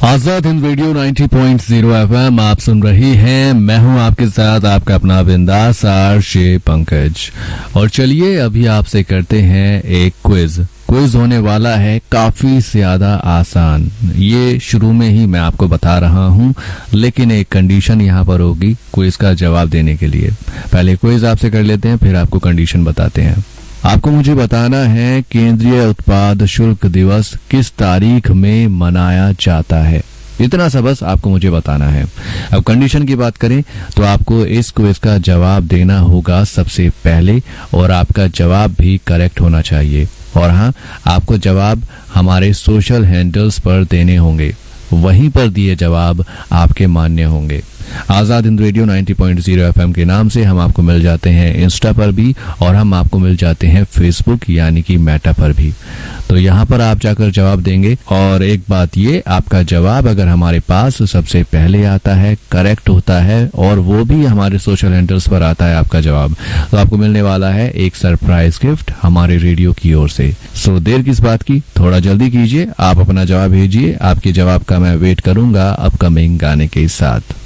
Azad Hind radio 90.0 FM आप सुन रही हैं। मैं हूं आपके साथ आपका अपना बिंदास आरजे पंकज। और चलिए अभी आपसे करते हैं एक क्विज होने वाला है काफी ज्यादा आसान। ये शुरू में ही मैं आपको बता रहा हूं, लेकिन एक कंडीशन यहाँ पर होगी क्विज का जवाब देने के लिए। पहले क्विज आपसे कर लेते हैं, फिर आपको कंडीशन बताते हैं। आपको मुझे बताना है केंद्रीय उत्पाद शुल्क दिवस किस तारीख में मनाया जाता है। इतना सा बस आपको मुझे बताना है। अब कंडीशन की बात करें तो आपको इस क्विज का जवाब देना होगा सबसे पहले, और आपका जवाब भी करेक्ट होना चाहिए। और हाँ, आपको जवाब हमारे सोशल हैंडल्स पर देने होंगे, वहीं पर दिए जवाब आपके मान्य होंगे। आजाद हिंद रेडियो 90.0 एफएम के नाम से हम आपको मिल जाते हैं इंस्टा पर भी, और हम आपको मिल जाते हैं फेसबुक यानी कि मेटा पर भी। तो यहाँ पर आप जाकर जवाब देंगे। और एक बात ये, आपका जवाब अगर हमारे पास सबसे पहले आता है, करेक्ट होता है, और वो भी हमारे सोशल हैंडल्स पर आता है आपका जवाब, तो आपको मिलने वाला है एक सरप्राइज गिफ्ट हमारे रेडियो की ओर से। सो देर किस बात की, थोड़ा जल्दी कीजिए, आप अपना जवाब भेजिए। आपके जवाब का मैं वेट करूंगा अपकमिंग गाने के साथ।